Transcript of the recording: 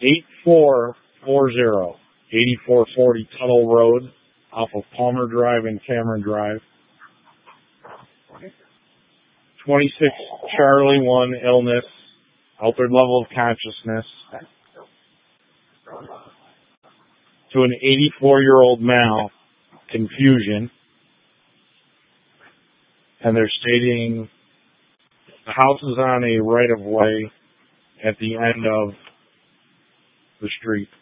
8440, 8440 Tuttle Road off of Palmer Drive and Cameron Drive. 26 Charlie 1 illness, altered level of consciousness. To an 84-year-old male, confusion. And they're stating the house is on a right-of-way at the end of the street.